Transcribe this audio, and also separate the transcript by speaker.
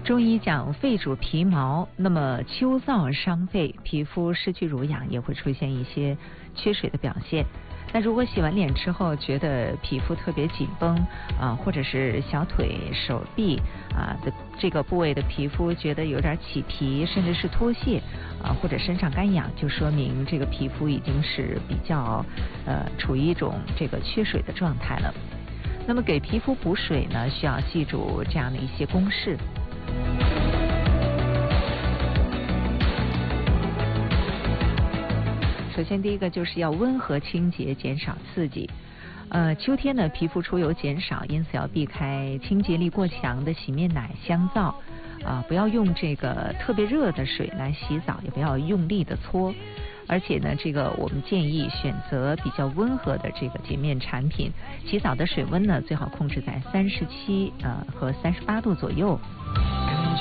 Speaker 1: 中医讲肺主皮毛，那么秋燥伤肺，皮肤失去濡养，也会出现一些缺水的表现。那如果洗完脸之后觉得皮肤特别紧绷或者是小腿、手臂的这个部位的皮肤觉得有点起皮，甚至是脱屑或者身上干痒，就说明这个皮肤已经是比较处于一种这个缺水的状态了。那么给皮肤补水呢，需要记住这样的一些公式。首先第一个就是要温和清洁，减少刺激。秋天呢皮肤出油减少，因此要避开清洁力过强的洗面奶、香皂不要用这个特别热的水来洗澡，也不要用力的搓。而且呢，这个我们建议选择比较温和的这个洁面产品，洗澡的水温呢最好控制在37和38度左右。